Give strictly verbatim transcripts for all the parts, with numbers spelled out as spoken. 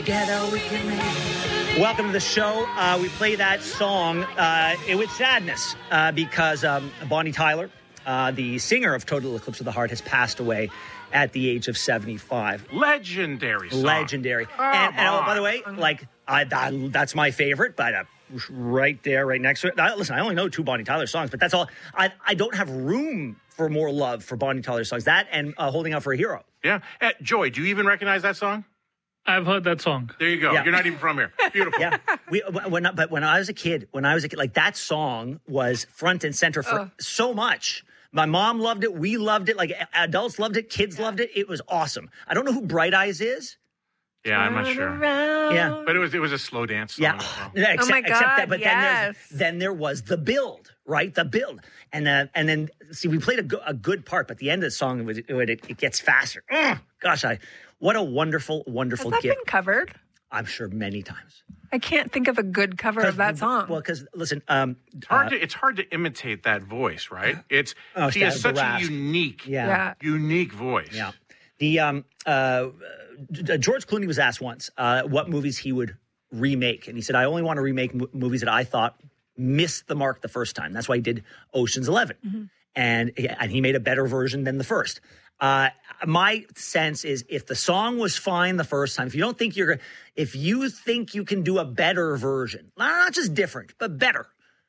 Together we can make it. Welcome to the show. Uh, we play that song uh, with sadness uh, because um, Bonnie Tyler, uh, the singer of Total Eclipse of the Heart, has passed away at the age of seventy-five. Legendary song. Legendary. Oh, and and oh, by the way, like I, that, that's my favorite, but uh, right there, right next to it. Now, listen, I only know two Bonnie Tyler songs, but that's all. I, I don't have room for more love for Bonnie Tyler songs. That and uh, Holding Out for a Hero. Yeah. Uh, Joy, do you even recognize that song? I've heard that song. There you go. Yeah. You're not even from here. Beautiful. Yeah. We, when, but when I was a kid, when I was a kid, like that song was front and center for oh. so much. My mom loved it. We loved it. Like adults loved it. Kids loved it. It was awesome. I don't know who Bright Eyes is. Yeah, I'm not sure. Around. Yeah. But it was it was a slow dance song. Yeah. as well. Yeah, except, Oh my except God, that, but yes. then, there's, then there was the build, right? The build. And uh, and then, see, we played a, go- a good part, but the end of the song, it, it, it gets faster. Ugh, gosh, I what a wonderful, wonderful Has that gift. been covered? I'm sure many times. I can't think of a good cover of that song. Well, because, listen. Um, It's hard uh, to it's hard to imitate that voice, right? It's Oh, she that- has the such a rasp. unique, yeah. yeah. unique voice. Yeah. The um, uh, George Clooney was asked once uh, what movies he would remake. And he said, I only want to remake m- movies that I thought missed the mark the first time. That's why he did Ocean's Eleven. Mm-hmm. And, and he made a better version than the first. Uh, my sense is if the song was fine the first time, if you don't think you're, if you think you can do a better version, not just different, but better,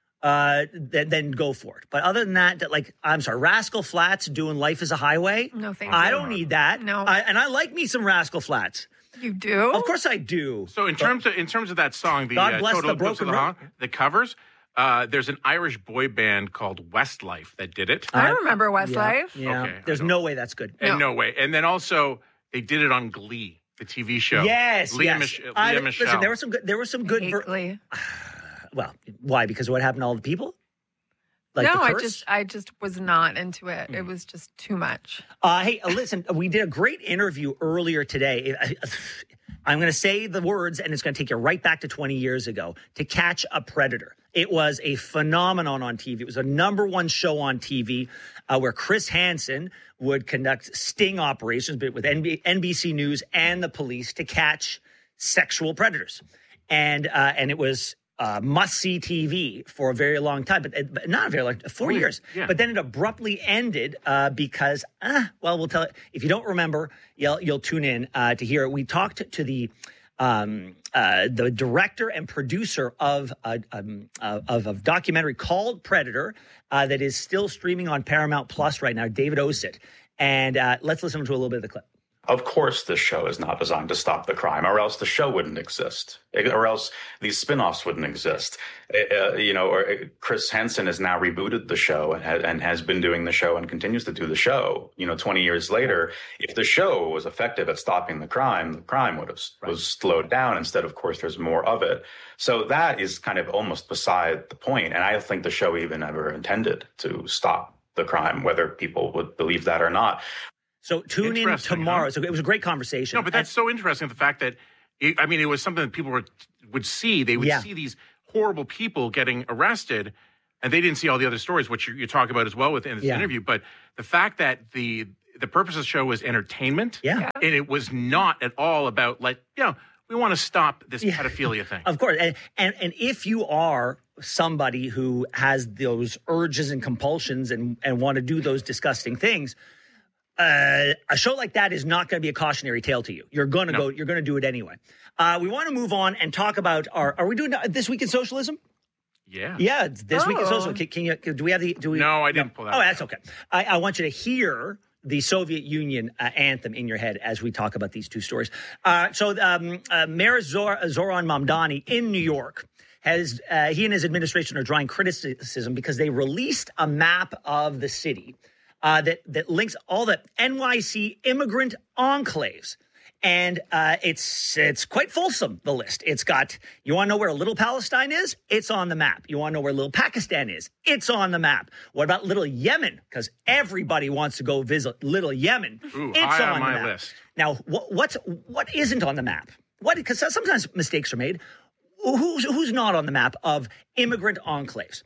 uh, then, then go for it. But other than that, that, like, I'm sorry, Rascal Flatts doing Life is a Highway. No, thank I you. don't need that. No. I, and I like me some Rascal Flatts. You do? Of course I do. So in terms of in terms of that song, the God uh, bless Total the Eclipse of Broken the, Road. Heart, the covers, uh, there's an Irish boy band called Westlife that did it. I remember Westlife. Yeah. Okay, I There's don't- no way that's good. And No. no way. And then also they did it on Glee, the T V show. Yes, Leah, yes. Mich- Leah I, Michelle. listen, there were some good. There were some good. Ver- Glee. well, why? Because of what happened to all the people. Like no, the I curse? just I just was not into it. It was just too much. Uh, hey, uh, listen, we did a great interview earlier today. I'm going to say the words, and it's going to take you right back to twenty years ago, To Catch a Predator. It was a phenomenon on T V. It was a number one show on T V uh, where Chris Hansen would conduct sting operations but with N B C News and the police to catch sexual predators. And uh, and it was uh, must-see T V for a very long time, but, but not a very long, four Oh, years. yeah. But then it abruptly ended uh, because, uh, well, we'll tell it. If you don't remember, you'll, you'll tune in uh, to hear it. We talked to the um, uh, the director and producer of a, um, uh, of a documentary called Predator uh, that is still streaming on Paramount Plus right now, David Osit. And uh, let's listen to a little bit of the clip. Of course, this show is not designed to stop the crime, or else the show wouldn't exist, or else these spin-offs wouldn't exist. Uh, you know, or Chris Hansen has now rebooted the show and, ha- and has been doing the show and continues to do the show. You know, twenty years later, if the show was effective at stopping the crime, the crime would have right. was slowed down. Instead, of course, there's more of it. So that is kind of almost beside the point. And I don't think the show even ever intended to stop the crime, whether people would believe that or not. So tune in tomorrow. Huh? So it was a great conversation. No, but that's and, so interesting. The fact that, it, I mean, it was something that people were, would see. They would yeah. see these horrible people getting arrested, and they didn't see all the other stories, which you, you talk about as well within this yeah. interview. But the fact that the the purpose of the show was entertainment, yeah. and it was not at all about, like, you know, we want to stop this yeah. pedophilia thing. Of course. And, and and if you are somebody who has those urges and compulsions and, and want to do those disgusting things, Uh, a show like that is not going to be a cautionary tale to you. You're going to no. go. You're going to do it anyway. Uh, we want to move on and talk about our. Are we doing this week in socialism? Yeah. Yeah, it's this oh. week in socialism. Can, can you? Do we have the? Do we? No, I didn't no. pull that. Oh, one that's out. okay. I, I want you to hear the Soviet Union uh, anthem in your head as we talk about these two stories. Uh, so, um, uh, Mayor Zor- Zoran Mamdani in New York has uh, he and his administration are drawing criticism because they released a map of the city. Uh, that, that links all the N Y C immigrant enclaves. And uh, it's it's quite fulsome, the list. It's got, you want to know where Little Palestine is? It's on the map. You want to know where Little Pakistan is? It's on the map. What about Little Yemen? Because everybody wants to go visit Little Yemen. Ooh, it's high on, on my the map. list. Now, what, what's, what isn't on the map? What? Because sometimes mistakes are made. Who's, who's not on the map of immigrant enclaves?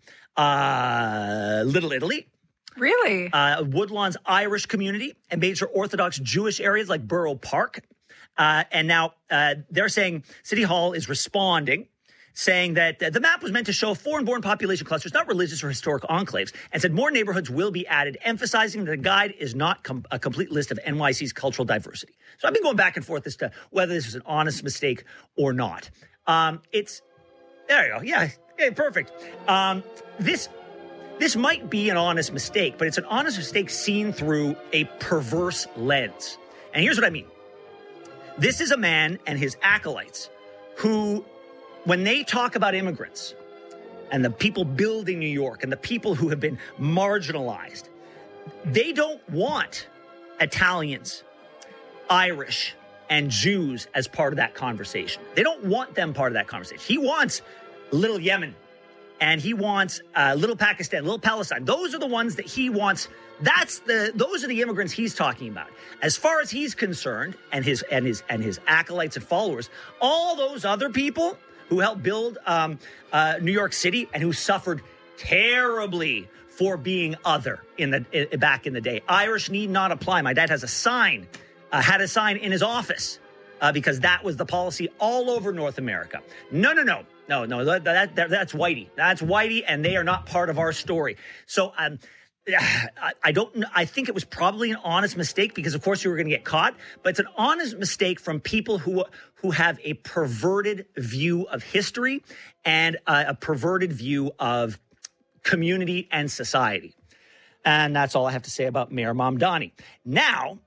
Uh, Little Italy. Really? Uh, Woodlawn's Irish community and major Orthodox Jewish areas like Borough Park. Uh, and now uh, they're saying City Hall is responding, saying that uh, the map was meant to show foreign-born population clusters, not religious or historic enclaves, and said more neighborhoods will be added, emphasizing that the guide is not com- a complete list of N Y C's cultural diversity. So I've been going back and forth as to whether this was an honest mistake or not. Um, it's, there you go, yeah, yeah perfect. Um, this, this might be an honest mistake, but it's an honest mistake seen through a perverse lens. And here's what I mean. This is a man and his acolytes who, when they talk about immigrants and the people building New York and the people who have been marginalized, they don't want Italians, Irish, and Jews as part of that conversation. They don't want them part of that conversation. He wants little Yemen, and he wants uh, little Pakistan, little Palestine. Those are the ones that he wants. That's the those are the immigrants he's talking about. As far as he's concerned, and his and his and his acolytes and followers, all those other people who helped build um, uh, New York City and who suffered terribly for being other in the in, back in the day. Irish need not apply. My dad has a sign, uh, had a sign in his office uh, because that was the policy all over North America. No, no, no. No, no, that, that, that that's Whitey. That's Whitey, and they are not part of our story. So um, I, I don't. I think it was probably an honest mistake because, of course, you were going to get caught. But it's an honest mistake from people who who have a perverted view of history and uh, a perverted view of community and society. And that's all I have to say about Mayor Mamdani. Now,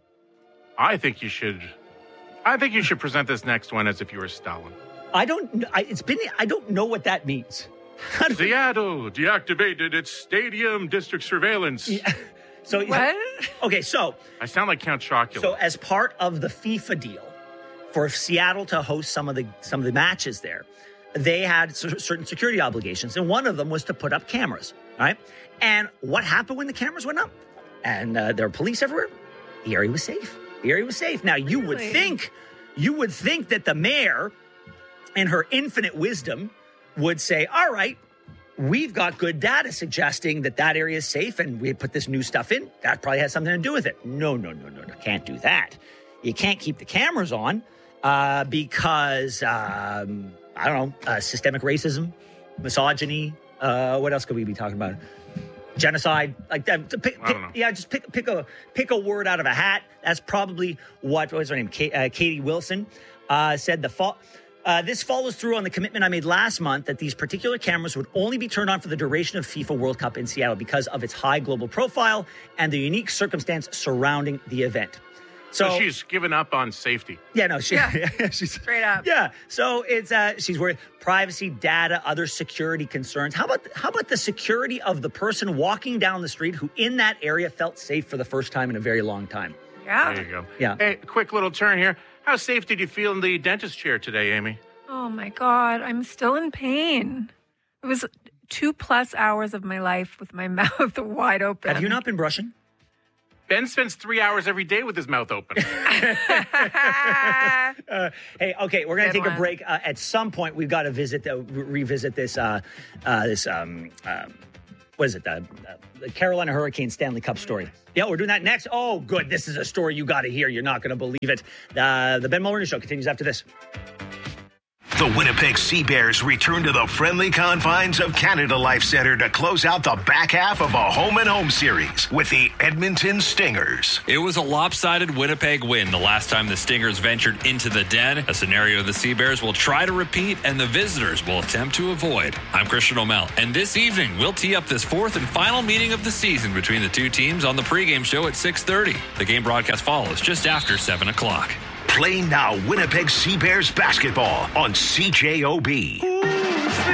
I think you should. I think you should present this next one as if you were Stalin. I don't. I, it's been. I don't know what that means. Seattle deactivated its stadium district surveillance. Yeah. So what? Okay, so I sound like Count Chocula. So as part of the FIFA deal for Seattle to host some of the some of the matches there, they had c- certain security obligations, and one of them was to put up cameras. Right? And what happened when the cameras went up? And uh, there were police everywhere. The area was safe. The area was safe. Now you really? would think, you would think that the mayor, in her infinite wisdom, would say, all right, we've got good data suggesting that that area is safe and we put this new stuff in. That probably has something to do with it. No, no, no, no, no. Can't do that. You can't keep the cameras on uh, because, um, I don't know, uh, systemic racism, misogyny. Uh, what else could we be talking about? Genocide. Like that. Pick, I don't know. pick, yeah, just pick, pick, a, pick a word out of a hat. That's probably what, what was her name? Kate, uh, Katie Wilson uh, said the fall. Uh, this follows through on the commitment I made last month that these particular cameras would only be turned on for the duration of FIFA World Cup in Seattle because of its high global profile and the unique circumstance surrounding the event. So, so she's given up on safety. Yeah, no, she, Yeah. she's Straight up. Yeah, so it's uh, she's worried privacy, data, other security concerns. How about how about the security of the person walking down the street who in that area felt safe for the first time in a very long time? Yeah. There you go. Yeah. Hey, quick little turn here. How safe did you feel in the dentist chair today, Amy? Oh my God, I'm still in pain. It was two plus hours of my life with my mouth wide open. Have you not been brushing? Ben spends three hours every day with his mouth open. uh, hey, okay, we're gonna Good take one. a break. Uh, at some point, we've got to visit, the, re- revisit this, uh, uh, this, um, um, what is it? The, uh, the Carolina Hurricanes Stanley Cup story. Yeah, we're doing that next. Oh, good. This is a story you got to hear. You're not going to believe it. Uh, the Ben Mulroney Show continues after this. The Winnipeg Sea Bears return to the friendly confines of Canada Life Centre to close out the back half of a home and home series with the Edmonton Stingers. It was a lopsided Winnipeg win the last time the Stingers ventured into the den, a scenario the Sea Bears will try to repeat and the visitors will attempt to avoid. I'm Christian O'Mell, and this evening we'll tee up this fourth and final meeting of the season between the two teams on the pregame show at six thirty. The game broadcast follows just after seven o'clock. Play now Winnipeg Sea Bears basketball on C J O B.